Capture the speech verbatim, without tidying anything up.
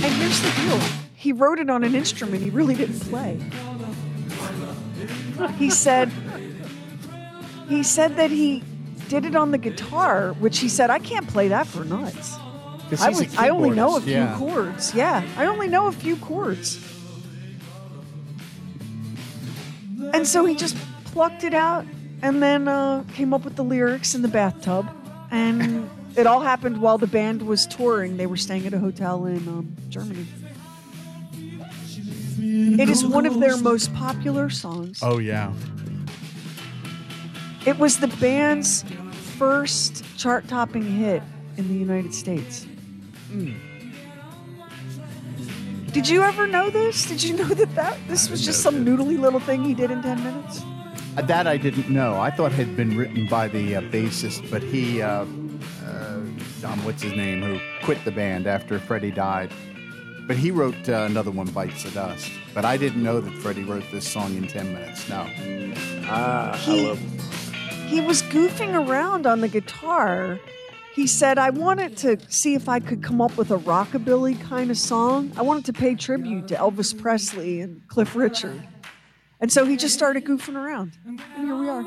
And here's the deal. He wrote it on an instrument he really didn't play. He said he said that he did it on the guitar, which he said, I can't play that for nuts. I, was, I only know a few yeah. chords. Yeah, I only know a few chords. And so he just plucked it out and then uh, came up with the lyrics in the bathtub. And it all happened while the band was touring. They were staying at a hotel in um, Germany. It is one of their most popular songs. Oh, yeah. It was the band's first chart-topping hit in the United States. Mm. Did you ever know this? Did you know that, that this was just some noodly little thing he did in ten minutes? Uh, that I didn't know. I thought it had been written by the uh, bassist, but he, uh, uh, um, what's his name, who quit the band after Freddie died. But he wrote uh, another one, Bites the Dust. But I didn't know that Freddie wrote this song in ten minutes, no. Ah, he, I love He was goofing around on the guitar. He said, I wanted to see if I could come up with a rockabilly kind of song. I wanted to pay tribute to Elvis Presley and Cliff Richard. And so he just started goofing around. And here we are.